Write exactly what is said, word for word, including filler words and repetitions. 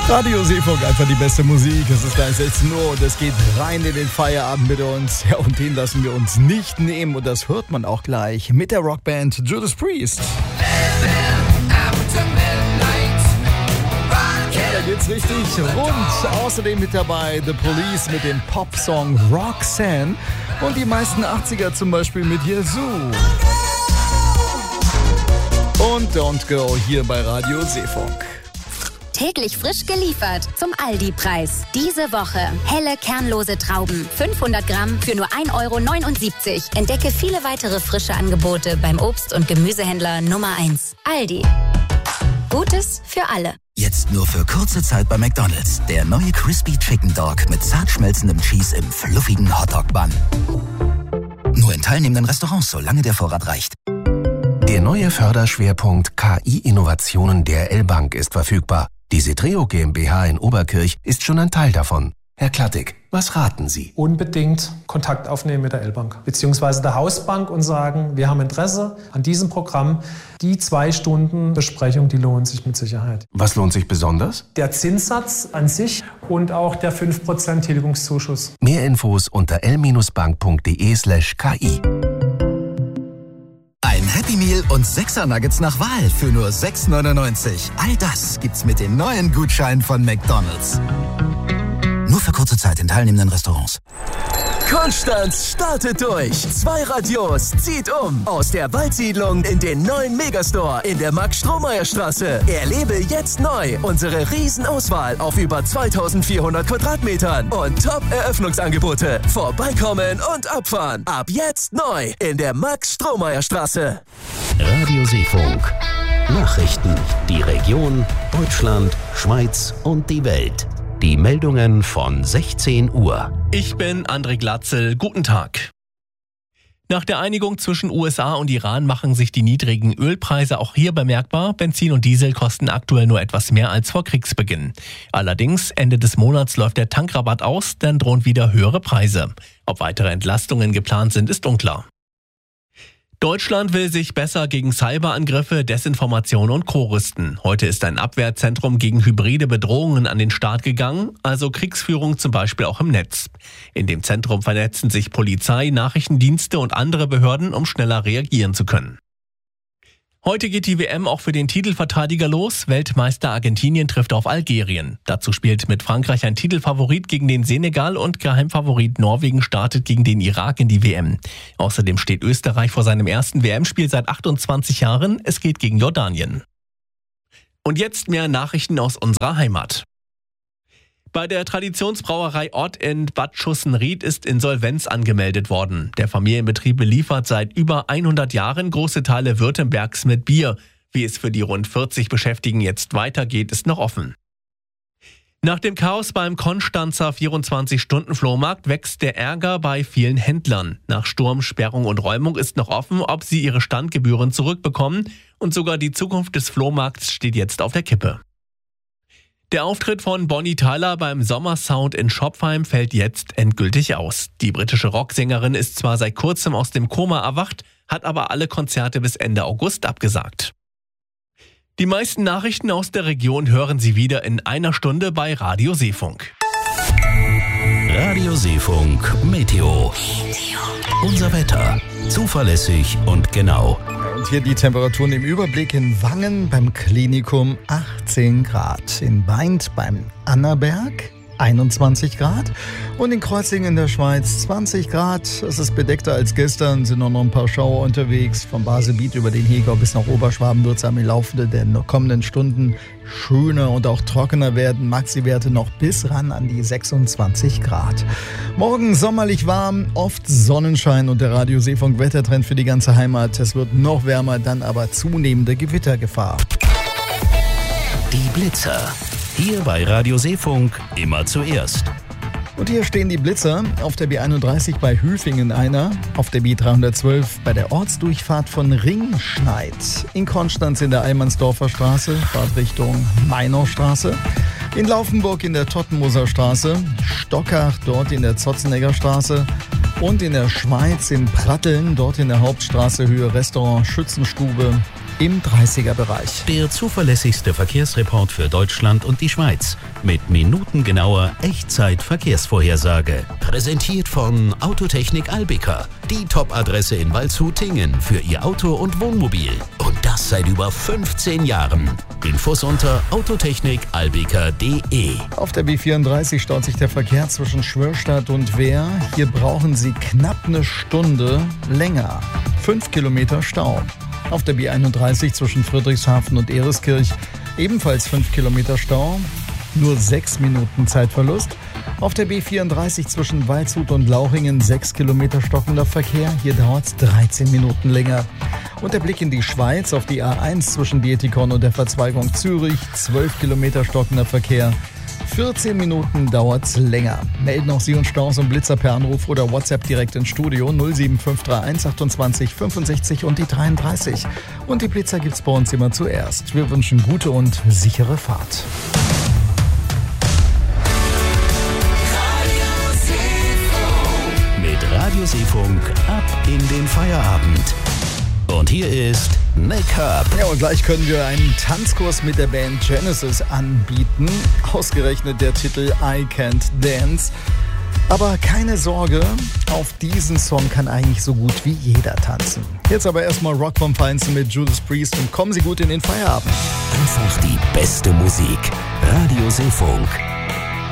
Radio Seefunk, einfach die beste Musik. Es ist gleich sechzehn Uhr und es geht rein in den Feierabend mit uns. Ja, und den lassen wir uns nicht nehmen. Und das hört man auch gleich mit der Rockband Judas Priest. Ja, da geht's richtig rund. Außerdem mit dabei The Police mit dem Popsong Roxanne. Und die meisten achtziger zum Beispiel mit Yazoo. Und Don't Go hier bei Radio Seefunk. Täglich frisch geliefert zum Aldi-Preis. Diese Woche helle, kernlose Trauben. fünfhundert Gramm für nur ein Euro neunundsiebzig. Entdecke viele weitere frische Angebote beim Obst- und Gemüsehändler Nummer eins. Aldi. Gutes für alle. Jetzt nur für kurze Zeit bei McDonald's. Der neue Crispy Chicken Dog mit zart schmelzendem Cheese im fluffigen Hotdog-Bun. Nur in teilnehmenden Restaurants, solange der Vorrat reicht. Der neue Förderschwerpunkt K I-Innovationen der L-Bank ist verfügbar. Die Setreo GmbH in Oberkirch ist schon ein Teil davon. Herr Klattig, was raten Sie? Unbedingt Kontakt aufnehmen mit der L-Bank bzw. der Hausbank und sagen, wir haben Interesse an diesem Programm. Die zwei Stunden Besprechung, die lohnt sich mit Sicherheit. Was lohnt sich besonders? Der Zinssatz an sich und auch der fünf Prozent Tilgungszuschuss. Mehr Infos unter l-bank.de slash ki. Ein Happy Meal und sechser Nuggets nach Wahl für nur sechs neunundneunzig. All das gibt's mit den neuen Gutscheinen von McDonald's. Nur für kurze Zeit in teilnehmenden Restaurants. Konstanz startet durch. Zwei Radios zieht um. Aus der Waldsiedlung in den neuen Megastore in der Max-Strohmeier-Straße. Erlebe jetzt neu unsere Riesenauswahl auf über zweitausendvierhundert Quadratmetern und Top-Eröffnungsangebote. Vorbeikommen und abfahren. Ab jetzt neu in der Max-Strohmeier-Straße. Radio Seefunk. Nachrichten. Die Region, Deutschland, Schweiz und die Welt. Die Meldungen von sechzehn Uhr. Ich bin André Glatzel. Guten Tag. Nach der Einigung zwischen U S A und Iran machen sich die niedrigen Ölpreise auch hier bemerkbar. Benzin und Diesel kosten aktuell nur etwas mehr als vor Kriegsbeginn. Allerdings, Ende des Monats läuft der Tankrabatt aus, dann drohen wieder höhere Preise. Ob weitere Entlastungen geplant sind, ist unklar. Deutschland will sich besser gegen Cyberangriffe, Desinformation und Co. rüsten. Heute ist ein Abwehrzentrum gegen hybride Bedrohungen an den Start gegangen, also Kriegsführung zum Beispiel auch im Netz. In dem Zentrum vernetzen sich Polizei, Nachrichtendienste und andere Behörden, um schneller reagieren zu können. Heute geht die W M auch für den Titelverteidiger los. Weltmeister Argentinien trifft auf Algerien. Dazu spielt mit Frankreich ein Titelfavorit gegen den Senegal und Geheimfavorit Norwegen startet gegen den Irak in die W M. Außerdem steht Österreich vor seinem ersten W M-Spiel seit achtundzwanzig Jahren. Es geht gegen Jordanien. Und jetzt mehr Nachrichten aus unserer Heimat. Bei der Traditionsbrauerei Ott in Bad Schussenried ist Insolvenz angemeldet worden. Der Familienbetrieb beliefert seit über hundert Jahren große Teile Württembergs mit Bier. Wie es für die rund vierzig Beschäftigten jetzt weitergeht, ist noch offen. Nach dem Chaos beim Konstanzer vierundzwanzig-Stunden-Flohmarkt wächst der Ärger bei vielen Händlern. Nach Sturm, Sperrung und Räumung ist noch offen, ob sie ihre Standgebühren zurückbekommen. Und sogar die Zukunft des Flohmarkts steht jetzt auf der Kippe. Der Auftritt von Bonnie Tyler beim Sommersound in Schopfheim fällt jetzt endgültig aus. Die britische Rocksängerin ist zwar seit kurzem aus dem Koma erwacht, hat aber alle Konzerte bis Ende August abgesagt. Die meisten Nachrichten aus der Region hören Sie wieder in einer Stunde bei Radio Seefunk. Radio Seefunk Meteo. Unser Wetter. Zuverlässig und genau. Und hier die Temperaturen im Überblick: in Wangen beim Klinikum achtzehn Grad, in Weint beim Annaberg einundzwanzig Grad und in Kreuzlingen in der Schweiz zwanzig Grad. Es ist bedeckter als gestern, sind noch ein paar Schauer unterwegs. Vom Baselbiet über den Hegau bis nach Oberschwaben wird es am Laufe der kommenden Stunden schöner und auch trockener werden. Maxi-Werte noch bis ran an die sechsundzwanzig Grad. Morgen sommerlich warm, oft Sonnenschein und der Radio Seefunk Wettertrend für die ganze Heimat. Es wird noch wärmer, dann aber zunehmende Gewittergefahr. Die Blitzer. Hier bei Radio Seefunk immer zuerst. Und hier stehen die Blitzer. Auf der B einunddreißig bei Hüfingen einer, auf der B dreihundertzwölf bei der Ortsdurchfahrt von Ringschneid, in Konstanz in der Eilmannsdorfer Straße, Fahrtrichtung Mainaustraße, in Laufenburg in der Tottenmoser Straße, Stockach dort in der Zotzenegger Straße und in der Schweiz in Pratteln, dort in der Hauptstraße Höhe Restaurant Schützenstube, im dreißiger-Bereich. Der zuverlässigste Verkehrsreport für Deutschland und die Schweiz. Mit minutengenauer Echtzeit-Verkehrsvorhersage. Präsentiert von Autotechnik Albica. Die Top-Adresse in Waldshut-Tingen für Ihr Auto und Wohnmobil. Und das seit über fünfzehn Jahren. Infos unter autotechnik albica punkt de. Auf der B vierunddreißig staut sich der Verkehr zwischen Schwörstadt und Wehr. Hier brauchen Sie knapp eine Stunde länger. Fünf Kilometer Stau. Auf der B einunddreißig zwischen Friedrichshafen und Ereskirch ebenfalls fünf Kilometer Stau. Nur sechs Minuten Zeitverlust. Auf der B vierunddreißig zwischen Waldshut und Lauchingen sechs Kilometer stockender Verkehr. Hier dauert es dreizehn Minuten länger. Und der Blick in die Schweiz auf die A eins zwischen Dietikon und der Verzweigung Zürich. zwölf Kilometer stockender Verkehr. vierzehn Minuten dauert's länger. Melden auch Sie uns Staus und Blitzer per Anruf oder WhatsApp direkt ins Studio null sieben fünf drei eins achtundzwanzig fünfundsechzig und die dreiunddreißig. Und die Blitzer gibt's bei uns immer zuerst. Wir wünschen gute und sichere Fahrt. Mit Radioseefunk ab in den Feierabend. Und hier ist Nick Hub. Ja, und gleich können wir einen Tanzkurs mit der Band Genesis anbieten. Ausgerechnet der Titel I Can't Dance. Aber keine Sorge, auf diesen Song kann eigentlich so gut wie jeder tanzen. Jetzt aber erstmal Rock vom Feinsten mit Judas Priest und kommen Sie gut in den Feierabend. Einfach die beste Musik. Radioseefunk.